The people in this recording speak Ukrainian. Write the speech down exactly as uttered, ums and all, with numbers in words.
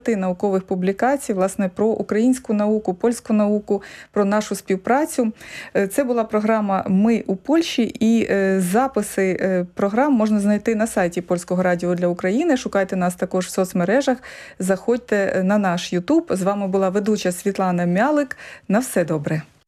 наукових публікацій, власне, про українську науку, польську науку, про нашу співпрацю. Це була програма «Ми у Польщі», і записи програм можна знайти на сайті Польського радіо для України. Шукайте нас також в соцмережах, заходьте на наш Ютуб. З вами була ведуча Світлана Мялик. На все добре.